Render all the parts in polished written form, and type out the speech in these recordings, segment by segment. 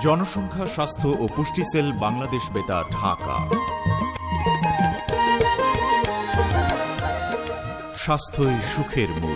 জনসংখ্যা, স্বাস্থ্য ও পুষ্টি সেল, বাংলাদেশ বেতার, ঢাকা। স্বাস্থ্যই সুখের মূল।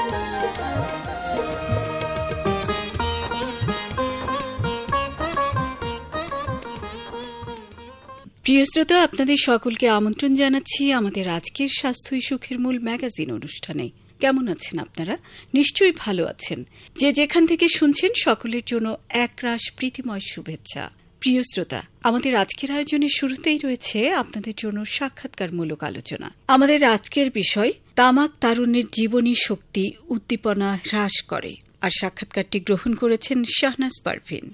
প্রিয় শ্রোতা, আপনাদের সকলকে আমন্ত্রণ জানাচ্ছি আমাদের আজকের স্বাস্থ্যই সুখের মূল ম্যাগাজিন অনুষ্ঠানে। কেমন আছেন আপনারা? নিশ্চয়ই ভালো আছেন। যে যেখান থেকে শুনছেন সকলের জন্য একরাশ প্রীতিময় শুভেচ্ছা। প্রিয় শ্রোতা, আমাদের আজকের আয়োজনের শুরুতেই রয়েছে আপনাদের জন্য সাক্ষাৎকারমূলক আলোচনা। আমাদের আজকের বিষয় তামাক তারুণ্যের জীবনী শক্তি উদ্দীপনা হ্রাস করে। আর সাক্ষাৎকারটি গ্রহণ করেছেন শাহনাজ পারভিন।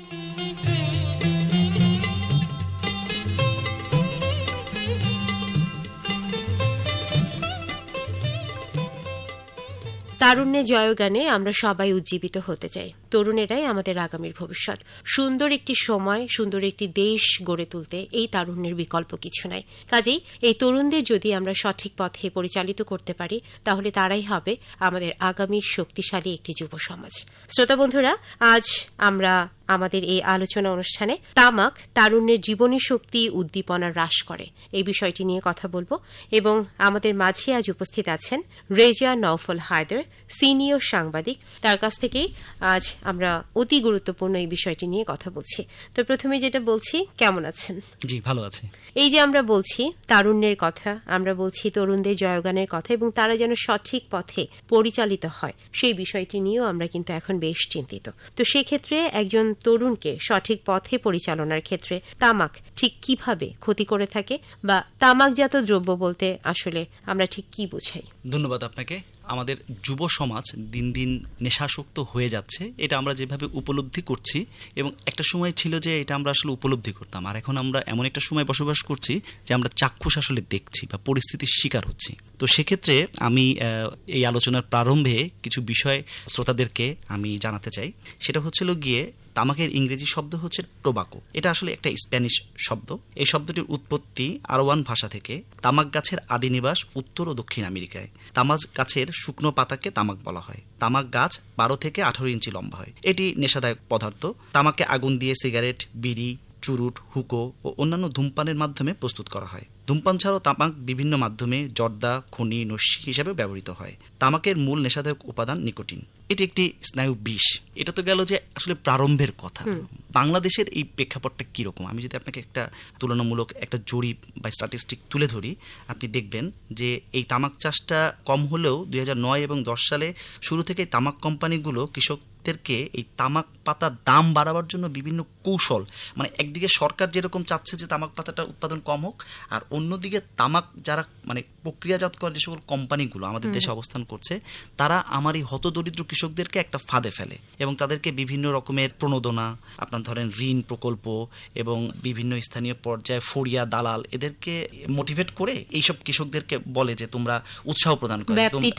তারুণ্যে জয়গানে আমরা সবাই উজ্জীবিত হতে চাই। তরুণেরাই আমাদের আগামীর ভবিষ্যৎ। সুন্দর একটি সময়, সুন্দর একটি দেশ গড়ে তুলতে এই তারুণ্যের বিকল্প কিছু নাই। কাজেই এই তরুণদের যদি আমরা সঠিক পথে পরিচালিত করতে পারি, তাহলে তারাই হবে আমাদের আগামীর শক্তিশালী একটি যুব সমাজ। শ্রোতা বন্ধুরা, আজ আমরা আমাদের এই আলোচনা অনুষ্ঠানে তামাক তারুণ্যের জীবনী শক্তি উদ্দীপনা হ্রাস করে এই বিষয়টি নিয়ে কথা বলবো, এবং আমাদের মাঝে আজ উপস্থিত আছেন রেজা নওফল হায়দার, সিনিয়র সাংবাদিক। তার কাছ থেকেই আজ আমরা অতি গুরুত্বপূর্ণ এই বিষয়টি নিয়ে কথা বলছি। তো প্রথমে যেটা বলছি, কেমন আছেন? জি, ভালো আছি। এই যে আমরা বলছি তারুণ্যের কথা, আমরা বলছি তরুণদের জয়গানের কথা, এবং তারা যেন সঠিক পথে পরিচালিত হয়, সেই বিষয়টি নিয়েও আমরা কিন্তু এখন বেশ চিন্তিত। তো সেক্ষেত্রে একজন তরুণকে সঠিক পথে পরিচালনার ক্ষেত্রে তামাক ঠিক কিভাবে ক্ষতি করে থাকে, বা তামাকজাত দ্রব্য বলতে আসলে আমরা ঠিক কি বুঝাই? ধন্যবাদ আপনাকে। আমাদের যুব সমাজ দিন দিন নেশাসক্ত হয়ে যাচ্ছে, এটা আমরা যেভাবে উপলব্ধি করছি, এবং একটা সময় ছিল যে এটা আমরা আসলে উপলব্ধি করতাম, আর এখন আমরা এমন একটা সময় বসবাস করছি যে আমরা চাক্ষুষ আসলে দেখছি বা পরিস্থিতির শিকার হচ্ছি। তো সেক্ষেত্রে আমি এই আলোচনার প্রারম্ভে কিছু বিষয় শ্রোতাদেরকে আমি জানাতে চাই। সেটা হচ্ছিল গিয়ে, তামাকের ইংরেজি শব্দ হচ্ছে টোবাকো। এটা আসলে একটা স্প্যানিশ শব্দ। এই শব্দটির উৎপত্তি আরওয়ান ভাষা থেকে। তামাক গাছের আদি নিবাস উত্তর ও দক্ষিণ আমেরিকায়। তামাক গাছের শুকনো পাতাকে তামাক বলা হয়। তামাক গাছ 12 থেকে 18 ইঞ্চি লম্বা হয়। এটি নেশাদায়ক পদার্থ। তামাকে আগুন দিয়ে সিগারেট, বিড়ি, চুরুট, হুকো ও অন্যান্য ধূমপানের মাধ্যমে প্রস্তুত করা হয়। ধূমপান ছাড়াও তামাক বিভিন্ন মাধ্যমে জর্দা, খনি, নস্যি হিসেবে ব্যবহৃত হয়। তামাকের মূল নেশাদায়ক উপাদান নিকোটিন। এটি একটি স্নায়ু বিষ। এটা তো গেল যে আসলে প্রারম্ভের কথা। বাংলাদেশের এই প্রেক্ষাপটটা কিরকম, আমি যদি আপনাকে একটা তুলনামূলক একটা জরিপ বা স্ট্যাটিস্টিক তুলে ধরি, আপনি দেখবেন যে এই তামাক চাষটা কম হলেও 2009 এবং 10 সালে শুরু থেকে তামাক কোম্পানিগুলো কৃষকদেরকে এই তামাক পাতার দাম বাড়াবার জন্য বিভিন্ন কৌশল, মানে একদিকে সরকার যেরকম চাচ্ছে যে তামাক পাতাটা উৎপাদন কম হোক, আর অন্যদিকে তামাক যারা মানে প্রক্রিয়াজাত করে যে সকল কোম্পানিগুলো আমাদের দেশে অবস্থান করছে, তারা আমার এই হতদরিদ্র কৃষকদেরকে একটা ফাঁদে ফেলে এবং তাদেরকে বিভিন্ন রকমের প্রণোদনা, আপনার ধরেন ঋণ প্রকল্প এবং বিভিন্ন স্থানীয় পর্যায়ে ফড়িয়া, দালাল, এদেরকে মোটিভেট করে এইসব কৃষকদেরকে বলে যে তোমরা উৎসাহ প্রদান করো।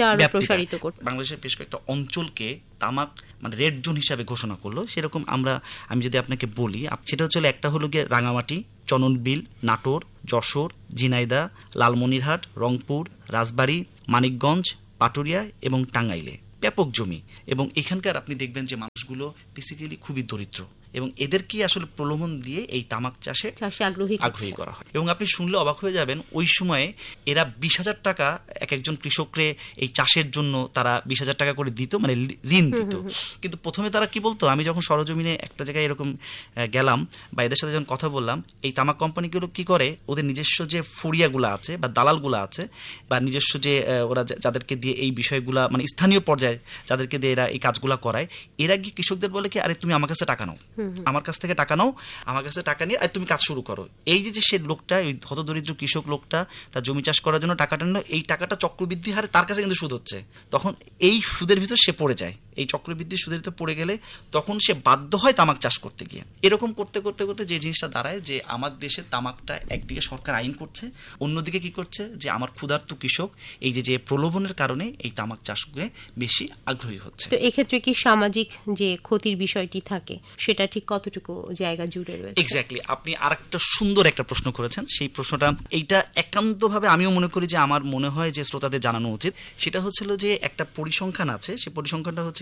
বাংলাদেশের বেশ কয়েকটা অঞ্চলকে তামাক মানে রেড জোন হিসাবে ঘোষণা করলো। সেরকম আমি যদি আপনাকে বলি, সেটা হচ্ছে একটা হলো গিয়ে রাঙামাটি, চননবিল, নাটোর, যশোর, ঝিনাইদহ, লালমনিরহাট, রংপুর, রাজবাড়ী, মানিকগঞ্জ, পাটুরিয়া এবং টাঙ্গাইলে ব্যাপক জমি। এবং এখানকার আপনি দেখবেন যে মানুষগুলো বেসিক্যালি খুবই দরিদ্র, এবং এদেরকে আসলে প্রলোভন দিয়ে এই তামাক চাষে আগ্রহী করা হয়। এবং আপনি শুনলে অবাক হয়ে যাবেন, ওই সময়ে এরা 20,000 টাকা এক একজন কৃষকরে এই চাষের জন্য তারা 20,000 টাকা করে দিত, মানে ঋণ দিত। কিন্তু প্রথমে তারা কি বলতো, আমি যখন সরজমিনে একটা জায়গায় এরকম গেলাম বা এদের সাথে যখন কথা বললাম, এই তামাক কোম্পানিগুলো কি করে, ওদের নিজস্ব যে ফড়িয়াগুলো আছে বা দালালগুলো আছে, বা নিজস্ব যে ওরা যাদেরকে দিয়ে এই বিষয়গুলা মানে স্থানীয় পর্যায়ে যাদেরকে দিয়ে এরা এই কাজগুলা করায়, এরা গিয়ে কৃষকদের বলে কি, আরে তুমি আমার কাছে টাকা নাও, আমার কাছ থেকে টাকা নাও, আমার কাছে টাকা নিয়ে আর তুমি কাজ শুরু করো। এই যে সে লোকটা, ওই হতদরিদ্র কৃষক লোকটা তার জমি চাষ করার জন্য টাকাটা নিল, এই টাকাটা চক্রবৃদ্ধি হারে তার কাছে কিন্তু সুদ হচ্ছে। তখন এই সুদের ভিতর সে পড়ে যায়। এই চক্রবৃদ্ধি সুদের ভিতর পড়ে গেলে তখন সে বাধ্য হয় তামাক চাষ করতে গিয়ে। এরকম করতে করতে করতে যে জিনিসটা দাঁড়ায় যে আমার দেশে তামাকটা একদিকে সরকার আইন করছে, অন্যদিকে কি করছে যে আমার ক্ষুধার্ত কৃষক এই যে প্রলোভনের কারণে এই তামাক চাষ করে বেশি আগ্রহী হচ্ছে। তো এক্ষেত্রে কি সামাজিক যে ক্ষতির বিষয়টি থাকে সেটা ঠিক কতটুকু জায়গা জুড়ে রয়েছে? এক্স্যাক্টলি, আপনি আরেকটা সুন্দর একটা প্রশ্ন করেছেন। সেই প্রশ্নটা এইটা একান্তভাবে আমিও মনে করি যে আমার মনে হয় যে শ্রোতাদের জানানো উচিত। সেটা হচ্ছিল যে একটা পরিসংখ্যান আছে, সেই পরিসংখ্যানটা হচ্ছে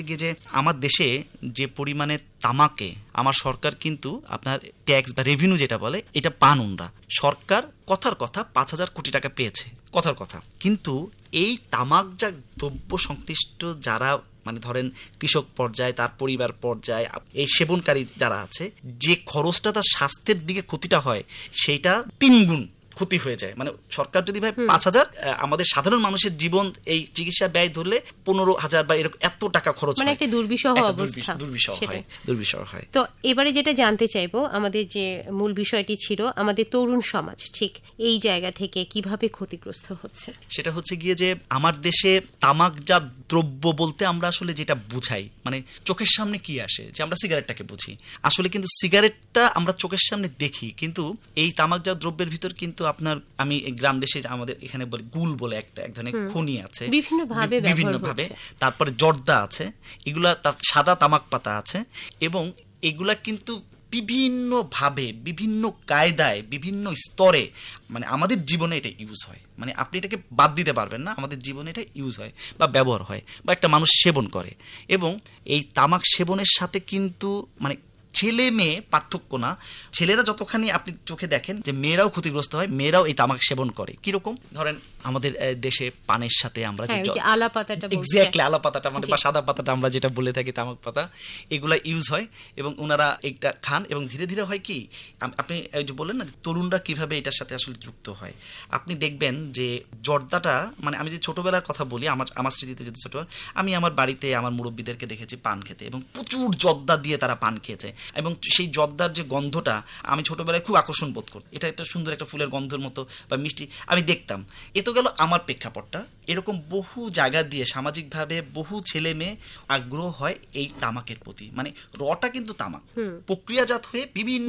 গিয়ে যে আমার দেশে যে পরিমাণে তামাকে আমার সরকার কিন্তু আপনার ট্যাক্স বা রেভিনিউ যেটা বলে এটা পান ওনরা। সরকার কথার কথা 5,000 কোটি টাকা পেয়েছে, কথার কথা। কিন্তু এই তামাকজাত দ্রব্য সংশ্লিষ্ট যারা মানে ধরেন কৃষক পর্যায়ে, তার পরিবার পর্যায়ে এই সেবনকারী যারা আছে, যে খরচটা তার স্বাস্থ্যের দিকে ক্ষতিটা হয় সেইটা 3 গুণ ক্ষতি হয়ে যায়। মানে সরকার যদি ভাই 5,000, আমাদের সাধারণ মানুষের জীবন এই চিকিৎসা ব্যয় ধরলে 15,000 বা এরকম এত টাকা খরচ, মানে একটা দুর্বিষহ অবস্থা, দুর্বিষহ হয়। তো এবারে যেটা জানতে চাইবো, আমাদের যে মূল বিষয়টি ছিল আমাদের তরুণ সমাজ ঠিক এই জায়গা থেকে কিভাবে ক্ষতিগ্রস্ত হচ্ছে, সেটা হচ্ছে গিয়ে যে আমার দেশে তামাকজাত দ্রব্য বলতে আমরা আসলে যেটা বুঝাই, মানে চোখের সামনে কি আসে, যে আমরা সিগারেটটাকে বুঝি। আসলে কিন্তু সিগারেটটা আমরা চোখের সামনে দেখি, কিন্তু এই তামাকজাত দ্রব্যের ভিতর কিন্তু আপনার, আমি গ্রাম দেশে আমাদের এখানে বলি গুল বলে এক ধরনের খনি আছে, বিভিন্নভাবে, তারপরে জর্দা আছে, এগুলা তার সাদা তামাক পাতা আছে, এবং এগুলা কিন্তু বিভিন্নভাবে, বিভিন্ন কায়দায়, বিভিন্ন স্তরে মানে আমাদের জীবনে এটা ইউজ হয়। মানে আপনি এটাকে বাদ দিতে পারবেন না, আমাদের জীবনে এটা ইউজ হয় বা ব্যবহার হয় বা একটা মানুষ সেবন করে। এবং এই তামাক সেবনের সাথে কিন্তু মানে ছেলে মেয়ে পার্থক্য না, ছেলেরা যতখানি আপনি চোখে দেখেন যে মেয়েরাও ক্ষতিগ্রস্ত হয়, মেয়েরাও এই তামাক সেবন করে। কিরকম ধরেন আমাদের দেশে পানের সাথে আমরা আলাপাতাটা মানে বা সাদা পাতাটা আমরা যেটা বলে থাকি তামাক পাতা, এগুলা ইউজ হয় এবং ওনারা এটা খান। এবং ধীরে ধীরে হয় কি, আপনি যে বললেন না তরুণরা কিভাবে এটার সাথে আসলে যুক্ত হয়, আপনি দেখবেন যে জর্দাটা, মানে আমি যে ছোটবেলার কথা বলি, আমার স্মৃতিতে যদি ছোটবেলা, আমি আমার বাড়িতে আমার মুরব্বীদেরকে দেখেছি পান খেতে, এবং প্রচুর জর্দা দিয়ে তারা পান খেয়েছে, এবং সেই জর্দার যে গন্ধটা আমি ছোটবেলায় খুব আকর্ষণ বোধ করতাম। এটা একটা সুন্দর একটা ফুলের গন্ধের মতো বা মিষ্টি আমি দেখতাম। এ তো গেল আমার প্রেক্ষাপটটা। এরকম বহু জায়গা দিয়ে সামাজিকভাবে বহু ছেলে মেয়ে আগ্রহ হয় এই তামাকের প্রতি। মানে রটা কিন্তু তামাক প্রক্রিয়াজাত হয়ে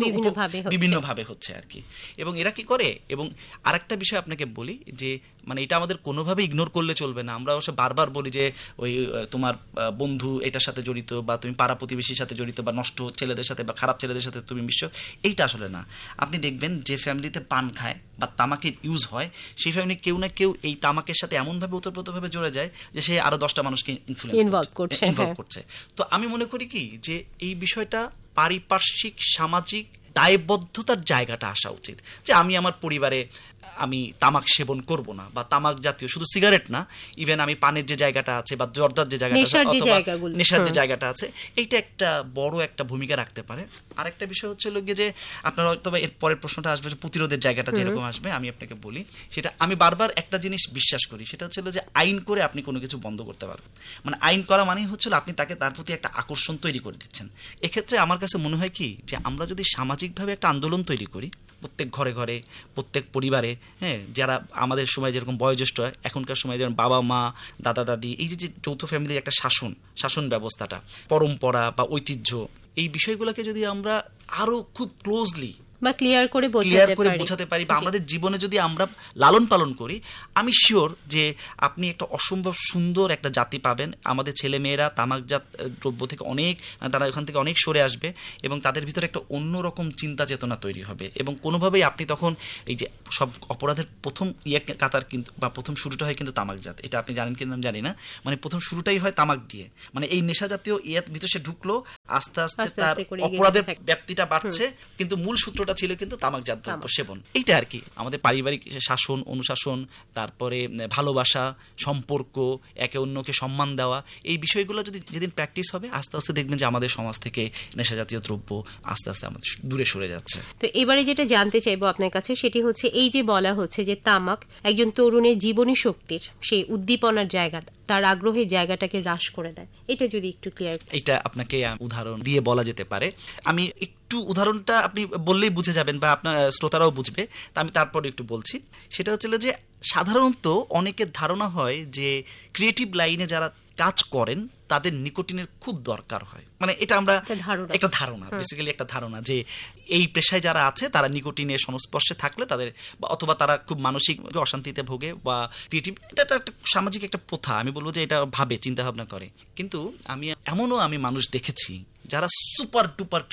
বিভিন্নভাবে হচ্ছে আর কি। এবং এরা কি করে, এবং আরেকটা বিষয় আপনাকে বলি যে মানে এটা আমাদের কোনোভাবে ইগনোর করলে চলবে না। আমরা অবশ্য বারবার বলি যে ওই তোমার বন্ধু এটার সাথে জড়িত, বা তুমি পাড়া প্রতিবেশীর সাথে জড়িত, বা নষ্ট ছেলেদের সাথে বা খারাপ ছেলেদের সাথে তুমি মিশছো, এইটা আসলে না। আপনি দেখবেন যে ফ্যামিলিতে পান খায় বা তামাকের ইউজ হয়, সেই ফ্যামিলি কেউ না কেউ এই তামাকের সাথে এমনভাবে ওতপ্রোতভাবে জড়ে যায় যে সে আরো 10টা মানুষকে ইনভলভ করছে। তো আমি মনে করি কি যে এই বিষয়টা পারিপার্শ্বিক সামাজিক দায়বদ্ধতার জায়গাটা আসা উচিত, যে আমি আমার পরিবারে আমি তামাক সেবন করব না, বা তামাক জাতীয় শুধু সিগারেট না, ইভেন আমি পানের যে জায়গাটা আছে বা জর্দার যে জায়গাটা আছে অথবা নেশার যে জায়গাটা আছে, এইটা একটা বড় একটা ভূমিকা রাখতে পারে। আরেকটা বিষয় হচ্ছে যে আপনারা হয়তো এর পরের প্রশ্নটা আসবে যে প্রতিরোধের জায়গাটা যেরকম আসবে, আমি আপনাকে বলি সেটা আমি বারবার একটা জিনিস বিশ্বাস করি, সেটা হচ্ছে যে আইন করে আপনি কোনো কিছু বন্ধ করতে পারবেন। মানে আইন করা মানে হচ্ছে আপনি তাকে তার প্রতি একটা আকর্ষণ তৈরি করে দিচ্ছেন। এক্ষেত্রে আমার কাছে মনে হয় কি যে আমরা যদি সামাজিকভাবে একটা আন্দোলন তৈরি করি, প্রত্যেক ঘরে ঘরে, প্রত্যেক পরিবারে, হ্যাঁ, যারা আমাদের সময় যেরকম বয়োজ্যেষ্ঠ, এখনকার সময় যেমন বাবা মা দাদা দাদি, এই যে যৌথ ফ্যামিলির একটা শাসন ব্যবস্থাটা, পরম্পরা বা ঐতিহ্য, এই বিষয়গুলোকে যদি আমরা আরো খুব ক্লোজলি বা ক্লিয়ার করে বোঝাতে পারি বা আমাদের জীবনে যদি আমরা লালন পালন করি, আমি শিওর যে আপনি একটা অসম্ভব সুন্দর একটা জাতি পাবেন। আমাদের ছেলে মেয়েরা তামাকজাত দ্রব্য থেকে তারা ওখান থেকে অনেক সরে আসবে, এবং তাদের ভিতরে একটা অন্যরকম চিন্তা চেতনা তৈরি হবে। এবং কোনোভাবেই আপনি তখন এই যে সব অপরাধের প্রথম কাতার কিন্তু বা প্রথম শুরুটা হয় কিন্তু তামাকজাত, এটা আপনি জানেন কিনা জানি না, মানে প্রথম শুরুটাই হয় তামাক দিয়ে। মানে এই নেশা জাতীয় ভিতরে সে ঢুকলো, আস্তে আস্তে তার অপরাধের ব্যাপ্তিটা বাড়ছে, কিন্তু মূল সূত্রটা ছিল কিন্তু তামাকজাত দ্রব্য সেবন। এইটা আর কি আমাদের পারিবারিক শাসন, অনুশাসন, তারপরে ভালোবাসা, সম্পর্ক, একে অন্যকে সম্মান দেওয়া, এই বিষয়গুলো যদি যেদিন প্র্যাকটিস হবে, আস্তে আস্তে দেখবেন যে আমাদের সমাজ থেকে নেশা জাতীয় দ্রব্য আস্তে আস্তে আমাদের দূরে সরে যাচ্ছে। তো এবারে যেটা জানতে চাইবো আপনার কাছে, সেটি হচ্ছে এই যে বলা হচ্ছে যে তামাক একজন তরুণের জীবনী শক্তির সেই উদ্দীপনার জায়গা, তার আগ্রহের জায়গাটাকে হ্রাস করে দেয়, এটা যদি একটু ক্লিয়ার। এটা আপনাকে উদাহরণ দিয়ে বলা যেতে পারে। আমি একটু উদাহরণটা আপনি বললেই বুঝে যাবেন বা আপনার শ্রোতারাও বুঝবে, তা আমি তারপরে একটু বলছি। সেটা হচ্ছে যে সাধারণত অনেকের ধারণা হয় যে ক্রিয়েটিভ লাইনে যারা কাজ করেন তাদের নিকোটিনের খুব দরকার হয়। মানে এটা আমরা একটা ধারণা, বেসিক্যালি একটা ধারণা যে এই পেশায় যারা আছে তারা নিকোটিনের সংস্পর্শে থাকলে তাদের, অথবা তারা খুব মানসিক অশান্তিতে ভোগে বা ক্রিয়েটিভ, এটা একটা সামাজিক একটা প্রথা। আমি বলবো যে এটা ভাবে চিন্তা ভাবনা করে। কিন্তু আমি মানুষ দেখেছি যারা সুপার ডুপার ক্রিয়েটিভ,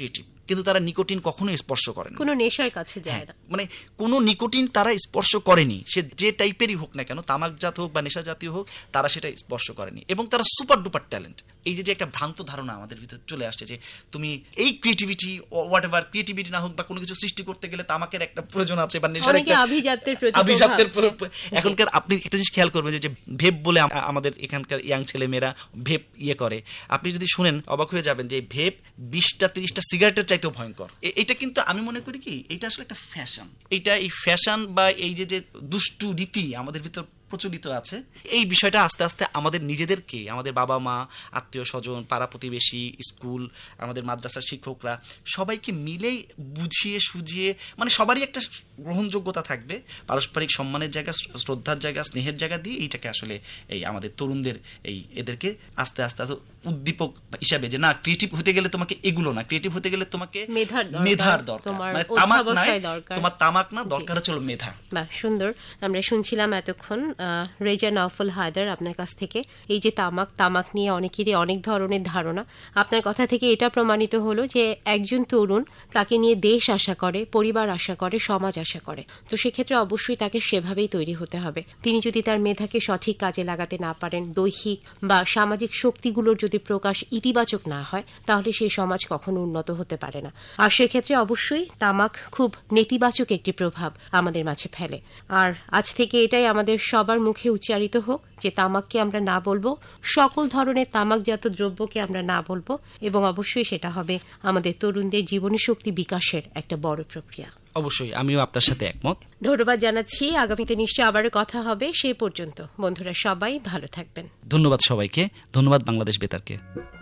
কিন্তু তারা নিকোটিন কখনো স্পর্শ করে না, কোনো নেশার কাছে যায় না। মানে কোনো নিকোটিন তারা স্পর্শ করেনি, সে যে টাইপেরই হোক না কেন, তামাকজাত হোক বা নেশা জাতীয় হোক, তারা সেটা স্পর্শ করেনি। এবং তারা সুপার ডুপার ট্যালেন্ট। এই যে একটা ভ্রান্ত ধারণা আমাদের ভিতরে চলে আসছে যে তুমি এই ক্রিয়েটিভিটি, হোয়াট এভার ক্রিয়েটিভিটি না হোক বা কোনো কিছু সৃষ্টি করতে গেলে তামাকের একটা প্রয়োজন আছে বা নেশার একটা আভিজাত্যের। এখনকার আপনি একটা জিনিস খেয়াল করবেন যে ভেপ বলে আমাদের এখানকার ইয়াং ছেলে মেয়েরা ভেপ করে, আপনি যদি শুনেন অবাক হয়ে যাবেন যে ভেপ 20-30টা সিগারেটের চাইতেও ভয়ঙ্কর। এটা কিন্তু আমি মনে করি কি, এটা আসলে একটা ফ্যাশন। এই ফ্যাশন বা এই যে দুষ্টু রীতি আমাদের ভিতর প্রচলিত আছে, এই বিষয়টা আস্তে আস্তে আমাদের নিজেদেরকে, আমাদের বাবা মা, আত্মীয় স্বজন, পাড়া প্রতিবেশী, স্কুল, আমাদের মাদ্রাসার শিক্ষকরা সবাইকে মিলেই বুঝিয়ে সুঝিয়ে, মানে সবারই একটা গ্রহণযোগ্যতা থাকবে, পারস্পরিক সম্মানের জায়গা, শ্রদ্ধার জায়গা, স্নেহের জায়গা দিয়ে এইটাকে আসলে এই আমাদের তরুণদের এদেরকে আস্তে আস্তে উদ্দীপক হিসাবে যে না, ক্রিয়েটিভ হতে গেলে তোমাকে এগুলো না, ক্রিয়েটিভ হতে গেলে তোমাকে মেধার দরকার, মানে তামাক নয়, তোমার তামাক না, দরকার হচ্ছে মেধা। বাহ, সুন্দর। আমরা শুনছিলাম এতক্ষণ রেজা নওফল হায়দার আপনার কাছ থেকে এই যে তামাক নিয়ে অনেকেরই অনেক ধরনের ধারণা। আপনার কথা থেকে এটা প্রমাণিত হলো যে একজন তরুণ, তাকে নিয়ে দেশ আশা করে, পরিবার আশা করে, সমাজ আশা করে, তো সেক্ষেত্রে অবশ্যই তাকে সেভাবেই তৈরি হতে হবে। তিনি যদি তার মেধাকে সঠিক কাজে লাগাতে না পারেন, দৈহিক বা সামাজিক শক্তিগুলোর যদি প্রকাশ ইতিবাচক না হয়, তাহলে সেই সমাজ কখনো উন্নত হতে পারে না। আর সেক্ষেত্রে অবশ্যই তামাক খুব নেতিবাচক একটি প্রভাব আমাদের মাঝে ফেলে। আর আজ থেকে এটাই আমাদের সবার মুখে উচ্চারিত হোক যে তামাককে আমরা না বলবো, সকল ধরনের তামাকজাত দ্রব্যকে আমরা না বলবো, এবং অবশ্যই সেটা হবে আমাদের তরুণদের জীবনী শক্তি বিকাশের একটা বড় প্রক্রিয়া। অবশ্যই আমিও আপনার সাথে একমত। ধন্যবাদ জানাচ্ছি। আগামীতে নিশ্চয়ই আবারও কথা হবে। সেই পর্যন্ত বন্ধুরা সবাই ভালো থাকবেন। ধন্যবাদ সবাইকে, ধন্যবাদ বাংলাদেশ বেতারকে।